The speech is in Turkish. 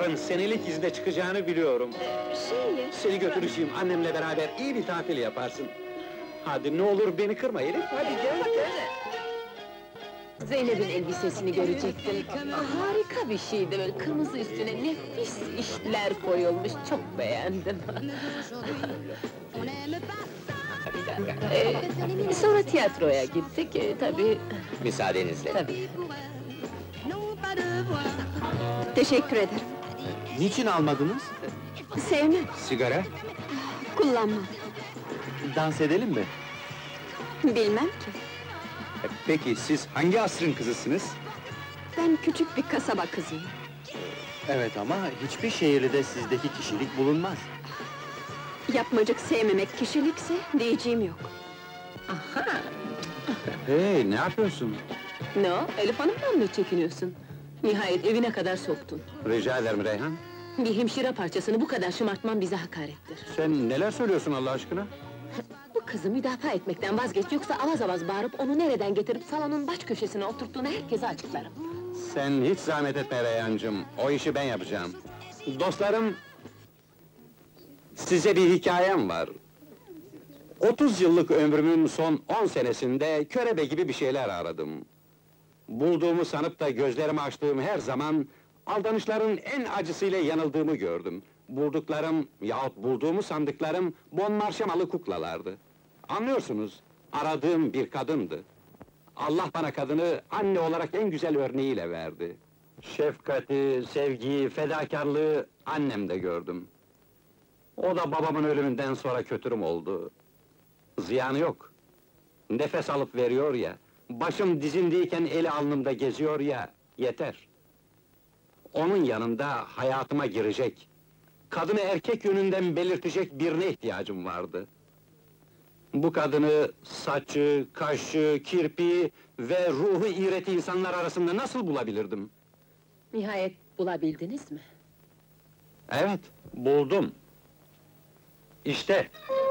Yarın senelik izne çıkacağını biliyorum. Seni götüreceğim, annemle beraber iyi bir tatil yaparsın. Hadi ne olur beni kırma Elif, hadi gel. Zeynep'in elbisesini görecektin. Harika bir şeydi, böyle kırmızı üstüne nefis işler koyulmuş, çok beğendim. Sonra tiyatroya gittik, tabii... Müsaadenizle. Tabii. Teşekkür ederim. Niçin almadınız? Sevmem, Sigara? kullanmam. Dans edelim mi? Bilmem ki. Peki, siz hangi asrın kızısınız? Ben küçük bir kasaba kızıyım. Evet ama hiçbir şehirde sizdeki kişilik bulunmaz. Yapmacık sevmemek kişilikse diyeceğim yok. Aha! Hey, ne yapıyorsun? Ne o, Elif Hanım'dan mı çekiniyorsun? Nihayet evine kadar soktun. Rica ederim Reyhan. Bir hemşire parçasını bu kadar şımartman bize hakarettir. Sen neler söylüyorsun Allah aşkına? Bu kızı müdafaa etmekten vazgeç, yoksa avaz avaz bağırıp onu nereden getirip salonun baş köşesine oturttuğunu herkese açıklarım. Sen hiç zahmet etme Reyhancığım, o işi ben yapacağım. Dostlarım, size bir hikayem var. 30 yıllık ömrümün son 10 senesinde körebe gibi bir şeyler aradım. Bulduğumu sanıp da gözlerimi açtığım her zaman aldanışların en acısıyla yanıldığımı gördüm. Bulduklarım yahut bulduğumu sandıklarım bon marşamalı kuklalardı. Anlıyorsunuz, aradığım bir kadındı. Allah bana kadını anne olarak en güzel örneğiyle verdi. Şefkati, sevgiyi, fedakarlığı annemde gördüm. O da babamın ölümünden sonra kötürüm oldu. Ziyanı yok. Nefes alıp veriyor ya, başım dizimdeyken eli alnımda geziyor ya, yeter. Onun yanında hayatıma girecek, kadını erkek yönünden belirtecek birine ihtiyacım vardı. Bu kadını saçı, kaşı, kirpiği ve ruhu iğreti insanlar arasında nasıl bulabilirdim? Nihayet bulabildiniz mi? Evet, buldum. İşte,